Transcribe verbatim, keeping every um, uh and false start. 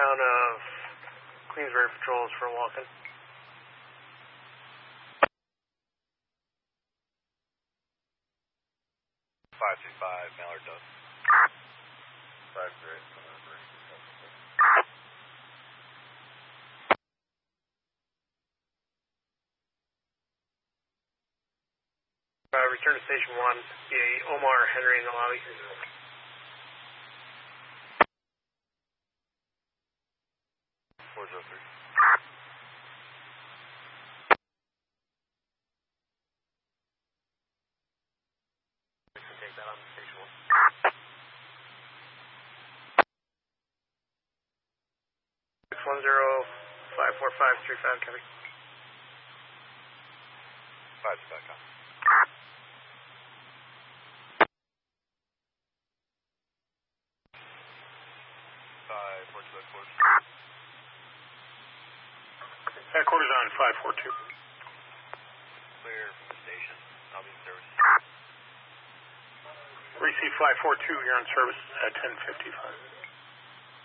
town of Queensbury patrols for walking. five two five, Mallard Dust. five three. Uh, return to Station one, the Omar Henry in the lobby. four zero three. You can take that on Station one. six one zero five four five three five, copy. five two five, copy. five four two headquarters. Headquarters on five four two. Clear from the station. I'll be in service. Receive five four two, you're on service at ten fifty-five.